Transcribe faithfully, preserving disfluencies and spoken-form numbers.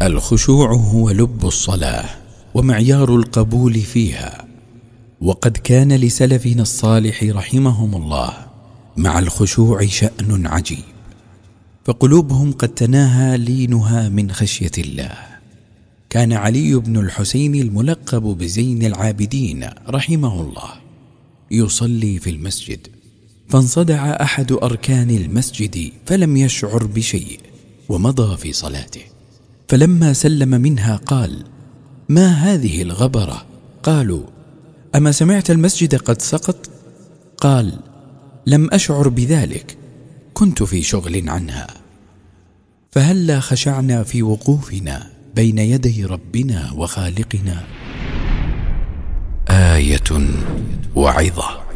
الخشوع هو لب الصلاة ومعيار القبول فيها، وقد كان لسلفنا الصالح رحمهم الله مع الخشوع شأن عجيب، فقلوبهم قد تناهى لينها من خشية الله. كان علي بن الحسين الملقب بزين العابدين رحمه الله يصلي في المسجد، فانصدع أحد أركان المسجد فلم يشعر بشيء ومضى في صلاته، فلما سلم منها قال: ما هذه الغبرة؟ قالوا: أما سمعت المسجد قد سقط؟ قال: لم أشعر بذلك، كنت في شغل عنها. فهلا خشعنا في وقوفنا بين يدي ربنا وخالقنا؟ آية وعظة.